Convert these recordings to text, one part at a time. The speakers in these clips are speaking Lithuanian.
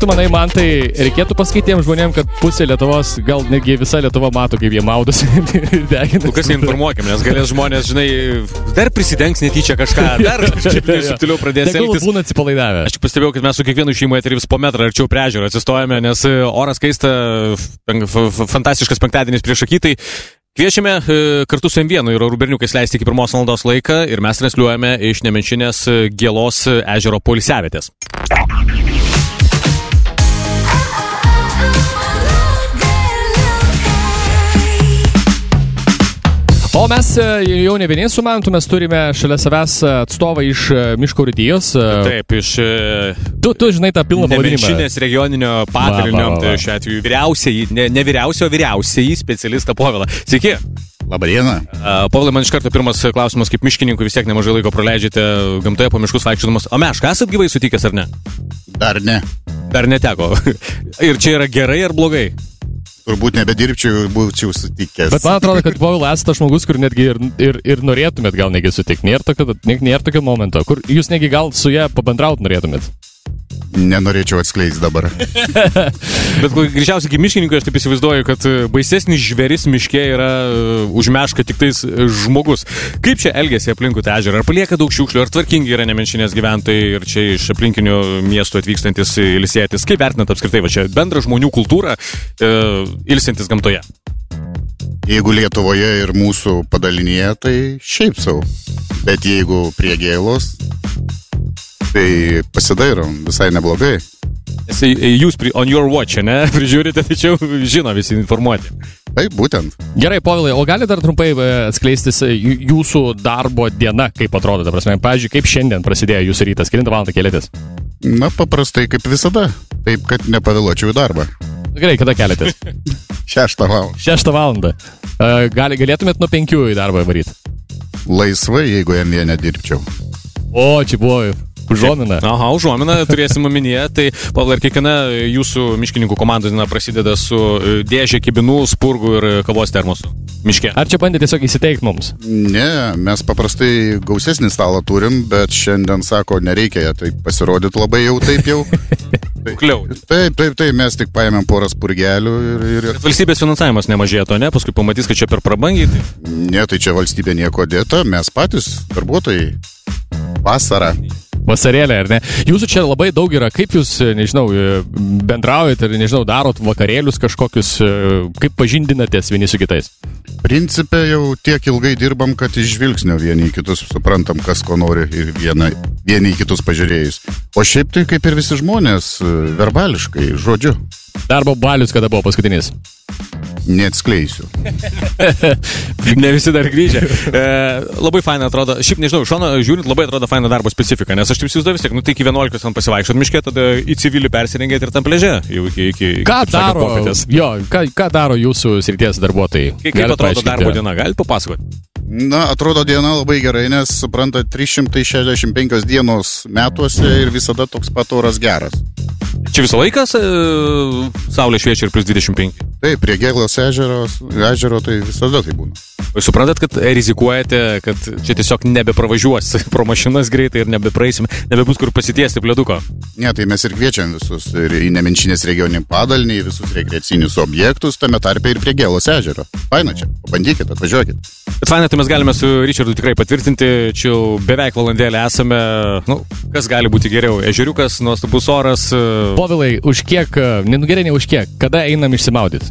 tu manai, man tai reikėtų pasakyti žmonėm, kad pusė Lietuvos, gal netgi visa Lietuva mato, kaip jie maudosi ir degina. Lukas, informuokim, nes galės žmonės, žinai, dar prisidengs netyčia kažką, dar kažkaip subtiliau pradės elgtis. Tegul būna atsipalaidavę. Aš pastebėjau, kad mes su kiekvienu šeimoje ir vis po metrą arčiau prie ežero atsistojame, nes oras kaista, fantastiškas penktadienis prieš akį, tai kviečiame kartu su M1 ir Orų berniukais leisti iki 1 valandos laiką ir mes transliuojame iš Nemenčinės Gėlos ežero poilsiavietės. O mes jau ne vieni su Mantu, mes turime šalia savęs atstovą iš miško urėdijos. Taip, iš Tu žinai tą pilną pavadinimą. Nemenčinės regioninio padalinio, tai šiuo atveju vyriausiai, ne vyriausiai, o vyriausiai specialistą Povilą. Sveiki. Labadiena. Povilai, man iš karto pirmas klausimas, kaip miškininkų vis tiek nemažai laiko praleidžiate gamtoje po miškus vaikščiodamas. O mešką esat gyvai sutikęs ar ne? Dar ne. Dar neteko. Ir čia yra gerai ar blogai? Turbūt nebedirbčiau, būčiau sutikęs. Bet man atrodo, kad Povilas esate žmogus, kur netgi ir norėtumėt gal negi sutikti. Nėra tokio momento, kur jūs negi gal su ją pabendrauti norėtumėt. Nenorėčiau atskleisti dabar. Bet greičiausiai, kaip miškininkai, aš taip įsivaizduoju, kad baisesnis žvėris miške yra už mešką tik tais žmogus. Kaip čia elgiasi aplinkui tą ežerą? Ar palieka daug šiukšlių? Ar tvarkingi yra Nemenčinės gyventojai ir čia iš aplinkinių miestų atvykstantis ilsėtis? Kaip vertinat apskritai va čia bendrą žmonių kultūrą ilsintis gamtoje? Jeigu Lietuvoje ir mūsų padalinyje, tai šiaip savo. Bet jeigu prie Gėlos, tai pasidairom visai neblogai. Jūs on your watch, ne? Prižiūrite, tačiau žino visi informuoti. Taip, būtent. Gerai, Povilai, o gali dar trumpai atskleisti jūsų darbo diena, kaip atrodo, ta prasme, pavyzdžiui, kaip šiandien prasidėjo jūsų rytas, kelintą valandą keliatės? Na, paprastai kaip visada. Taip, kad nepavėluočiau į darbą. Gerai, kada keliatės? 6 valandą. 6 valandą. Galėtumėt nuo 5 į darbą varyti? Laisvai, jeigu jame nedirbčiau. O, čia buvo užuomina. Aha, užuomina, turėsim omenyje. Tai, Pavlai, ir kiekviena jūsų miškininkų komandų diena prasideda su dėžė kibinų, spurgų ir kavos termosų miške. Ar čia bandė tiesiog įsiteikti mums? Ne, mes paprastai gausesnį stalą turim, bet šiandien sako, nereikia, tai pasirodyti labai jau taip jau. Taip, mes tik paėmėm porą spurgelių ir... Valstybės finansavimas nemažėto, ne? Paskui pamatys, kad čia per prabangiai. Tai... Ne, tai čia valstybė nieko dėta, mes patys, darbuotojai, vasarą. Vasarėlė, ar ne? Jūsų čia labai daug yra, kaip jūs, nežinau, bendraujat ir, nežinau, darot vakarėlius kažkokius, kaip pažindinatės vieni su kitais? Principe jau tiek ilgai dirbam, kad iš žvilgsnio vieni į kitus suprantam, kas ko nori ir vieni į kitus pažiūrėjus. O šiaip tai kaip ir visi žmonės, verbališkai, žodžiu. Darbo balius kada buvo paskutinis? Neatskleisiu. Ne visi dar grįžę. Labai faina atrodo. Šiaip nežinau, šono žiūrint, labai atrodo faina darbo specifika, nes aš taip įsivaizduoju vis tiek, tai iki 11 ant pasivaikščiot miške, tada į civilį persirengėt ir tam pliaže. Ką daro jūsų srities darbuotojai? Kaip atrodo darbo diena? Gali papasakoti? Na, atrodo diena labai gerai, nes supranta 365 dienos metuose ir visada toks pat oras geras. Čia visą laiką saulė šviečia ir plus 25? Taip, prie Gėlos ežero tai visada tai būna. Jūs suprantat, kad rizikuojate, kad čia tiesiog nebepravažiuos pro mašinas greitai ir nebepraeisim, nebebus kur pasitiesti pleduko? Ne, tai mes ir kviečiam visus ir į Nemenčinės regioninį padalinį, į visus rekreacinius objektus, tame tarpe ir prie Gėlos ežero. Faina čia, pabandykit, atvažiuokit. Bet faina, tai mes galime su Richardu tikrai patvirtinti, čia beveik valandėlę esame, kas gali būti geriau, ežeriukas, nuostabus oras. Povilai, už kiek, gerai ne už kiek, kada einam išsimaudyti?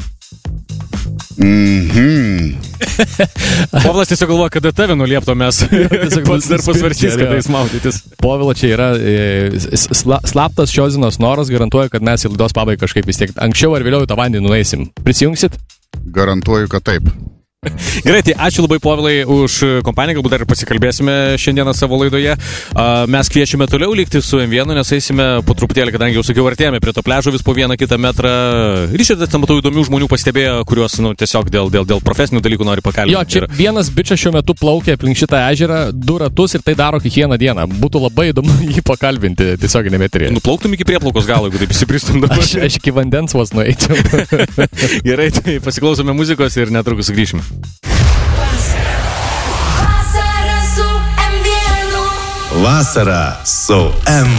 Povilas tiesiog galvoja, kada tave nuliepto mes pats dar pasvarstys, kada jis maudytis. Povilo čia yra slaptas šios dienos noras, garantuoju, kad mes į laidos pabaigą kažkaip vis tiek anksčiau ar vėliau į tą vandenį nueisim. Prisijungsit? Garantuoju, kad taip. Gerai, tai ačiū labai, Povilai, už kompaniją, galbūt dar ir pasikalbėsime šiandieną savo laidoje. Mes kviečiame toliau likti su M1, nes eisime po truputėlį, kadangi jau sakiau, artėjame prie to pliažo vis po 1-kitą metrą. Richardas, matau, įdomių žmonių pastebėjo, kuriuos tiesiog dėl profesinių dalykų nori pakalbinti. Jo, čia vienas bičas šiuo metu plaukia aplink šitą ežerą 2 ratus ir tai daro kiekvieną dieną. Būtų labai įdomu jį pakalbinti tiesioginėme eteryje. Nuplauktum iki prieplaukos galo, jeigu taip įsipristum dabar. Aš iki vandens vos nueičiau. Gerai, tai pasiklausome muzikos ir netrukus sugrįšime. Vasara su M1.